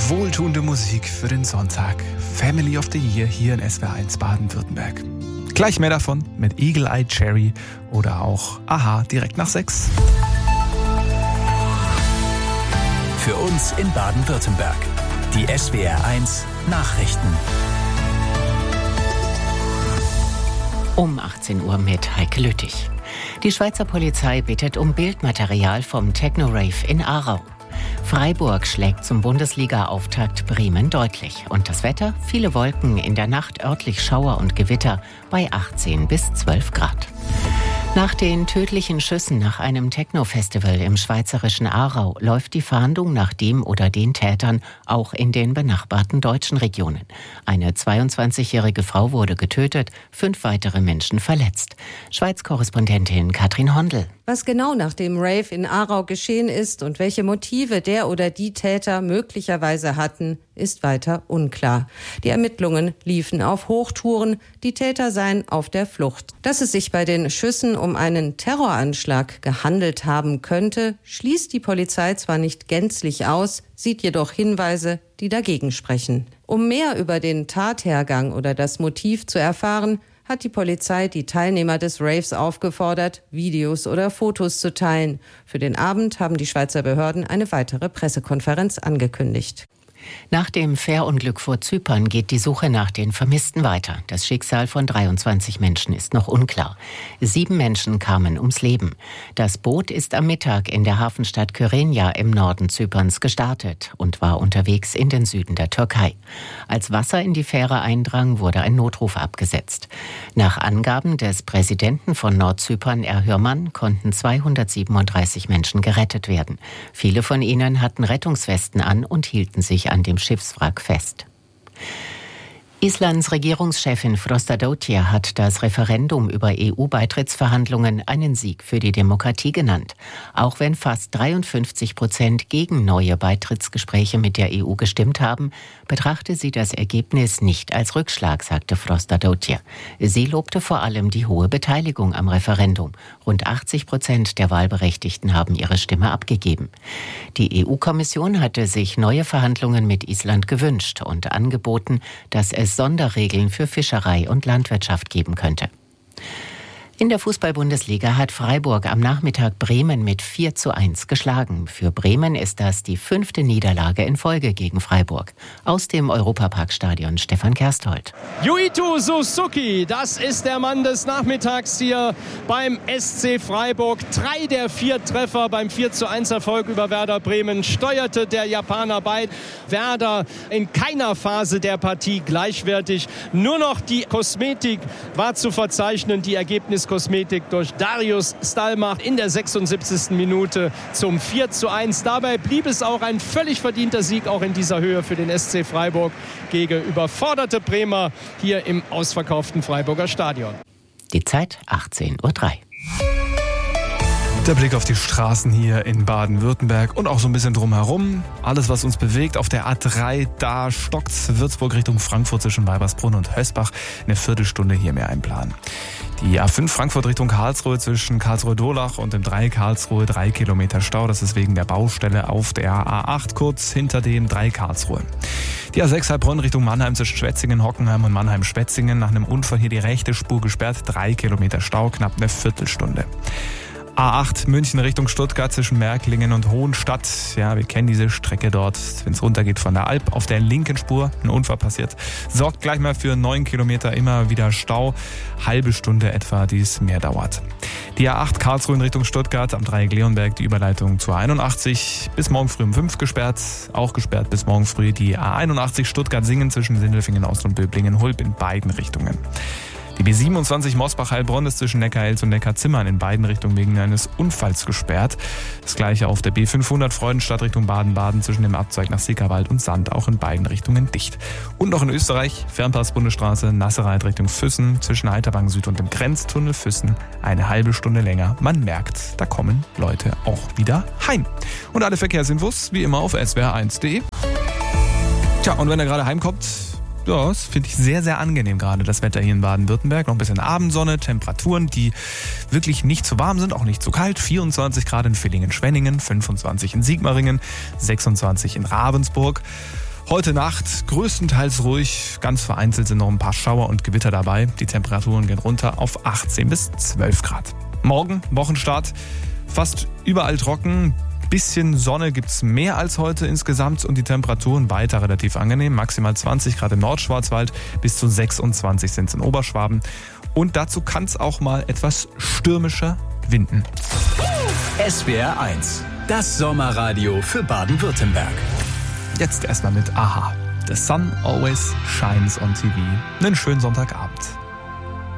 Wohltuende Musik für den Sonntag. Family of the Year hier in SWR1 Baden-Württemberg. Gleich mehr davon mit Eagle Eye Cherry oder auch Aha direkt nach 6. Für uns in Baden-Württemberg. Die SWR1 Nachrichten. Um 18 Uhr mit Heike Lüttich. Die Schweizer Polizei bittet um Bildmaterial vom Techno-Rave in Aarau. Freiburg schlägt zum Bundesliga-Auftakt Bremen deutlich. Und das Wetter? Viele Wolken, in der Nacht örtlich Schauer und Gewitter bei 18 bis 12 Grad. Nach den tödlichen Schüssen nach einem Techno-Festival im schweizerischen Aarau läuft die Fahndung nach dem oder den Tätern auch in den benachbarten deutschen Regionen. Eine 22-jährige Frau wurde getötet, 5 weitere Menschen verletzt. Schweiz-Korrespondentin Katrin Hondel. Was genau nach dem Rave in Aarau geschehen ist und welche Motive der oder die Täter möglicherweise hatten, ist weiter unklar. Die Ermittlungen liefen auf Hochtouren, die Täter seien auf der Flucht. Dass es sich bei den Schüssen um einen Terroranschlag gehandelt haben könnte, schließt die Polizei zwar nicht gänzlich aus, sieht jedoch Hinweise, die dagegen sprechen. Um mehr über den Tathergang oder das Motiv zu erfahren, hat die Polizei die Teilnehmer des Raves aufgefordert, Videos oder Fotos zu teilen. Für den Abend haben die Schweizer Behörden eine weitere Pressekonferenz angekündigt. Nach dem Fährunglück vor Zypern geht die Suche nach den Vermissten weiter. Das Schicksal von 23 Menschen ist noch unklar. 7 Menschen kamen ums Leben. Das Boot ist am Mittag in der Hafenstadt Kyrenia im Norden Zyperns gestartet und war unterwegs in den Süden der Türkei. Als Wasser in die Fähre eindrang, wurde ein Notruf abgesetzt. Nach Angaben des Präsidenten von Nordzypern, Erhürmann, konnten 237 Menschen gerettet werden. Viele von ihnen hatten Rettungswesten an und hielten sich an dem Schiffswrack fest. Islands Regierungschefin Frostadóttir hat das Referendum über EU-Beitrittsverhandlungen einen Sieg für die Demokratie genannt. Auch wenn fast 53% gegen neue Beitrittsgespräche mit der EU gestimmt haben, betrachte sie das Ergebnis nicht als Rückschlag, sagte Frostadóttir. Sie lobte vor allem die hohe Beteiligung am Referendum. Rund 80% der Wahlberechtigten haben ihre Stimme abgegeben. Die EU-Kommission hatte sich neue Verhandlungen mit Island gewünscht und angeboten, dass es Sonderregeln für Fischerei und Landwirtschaft geben könnte. In der Fußball-Bundesliga hat Freiburg am Nachmittag Bremen mit 4:1 geschlagen. Für Bremen ist das die 5. Niederlage in Folge gegen Freiburg. Aus dem Europaparkstadion Stefan Kersthold. Yuito Suzuki, das ist der Mann des Nachmittags hier beim SC Freiburg. 3 der 4 Treffer beim 4:1 Erfolg über Werder Bremen steuerte der Japaner bei. Werder in keiner Phase der Partie gleichwertig. Nur noch die Kosmetik war zu verzeichnen, die Ergebniskosmetik durch Darius Stalmach in der 76. Minute zum 4:1. Dabei blieb es auch ein völlig verdienter Sieg, auch in dieser Höhe für den SC Freiburg gegen überforderte Bremer hier im ausverkauften Freiburger Stadion. Die Zeit 18:03 Uhr. Der Blick auf die Straßen hier in Baden-Württemberg und auch so ein bisschen drumherum. Alles, was uns bewegt. Auf der A3, da stockt's Würzburg Richtung Frankfurt zwischen Weibersbrunn und Hösbach. Eine Viertelstunde hier mehr einplanen. Die A5 Frankfurt Richtung Karlsruhe zwischen Karlsruhe-Durlach und dem 3 Karlsruhe 3 Kilometer Stau. Das ist wegen der Baustelle auf der A8 kurz hinter dem 3 Karlsruhe. Die A6 Heilbronn Richtung Mannheim zwischen Schwetzingen, Hockenheim und Mannheim-Schwetzingen. Nach einem Unfall hier die rechte Spur gesperrt. 3 Kilometer Stau, knapp eine Viertelstunde. A8 München Richtung Stuttgart zwischen Märklingen und Hohenstadt. Ja, wir kennen diese Strecke dort, wenn es runtergeht von der Alp. Auf der linken Spur ein Unfall passiert. Sorgt gleich mal für 9 Kilometer immer wieder Stau. Halbe Stunde etwa, die es mehr dauert. Die A8 Karlsruhe in Richtung Stuttgart am Dreieck Leonberg, die Überleitung zur A81 bis morgen früh um 5 gesperrt. Auch gesperrt bis morgen früh die A81 Stuttgart-Singen zwischen Sindelfingen-Ost und Böblingen-Hulb in beiden Richtungen. Die B27 Mosbach-Heilbronn ist zwischen Neckarelz und Neckarzimmern in beiden Richtungen wegen eines Unfalls gesperrt. Das gleiche auf der B500 Freudenstadt Richtung Baden-Baden zwischen dem Abzweig nach Sickerwald und Sand, auch in beiden Richtungen dicht. Und noch in Österreich, Fernpass-Bundesstraße Nasserreit Richtung Füssen zwischen Halterbank Süd und dem Grenztunnel Füssen eine halbe Stunde länger. Man merkt, da kommen Leute auch wieder heim. Und alle Verkehrsinfos wie immer auf swr1.de. Tja, und wenn er gerade heimkommt, ja, das finde ich sehr, sehr angenehm gerade, das Wetter hier in Baden-Württemberg. Noch ein bisschen Abendsonne, Temperaturen, die wirklich nicht zu warm sind, auch nicht zu kalt. 24 Grad in Villingen-Schwenningen, 25 in Sigmaringen, 26 in Ravensburg. Heute Nacht größtenteils ruhig, ganz vereinzelt sind noch ein paar Schauer und Gewitter dabei. Die Temperaturen gehen runter auf 18 bis 12 Grad. Morgen, Wochenstart, fast überall trocken. Bisschen Sonne gibt's mehr als heute insgesamt und die Temperaturen weiter relativ angenehm. Maximal 20 Grad im Nordschwarzwald, bis zu 26 sind es in Oberschwaben. Und dazu kann es auch mal etwas stürmischer winden. SWR 1, das Sommerradio für Baden-Württemberg. Jetzt erstmal mit Aha. The sun always shines on TV. Einen schönen Sonntagabend.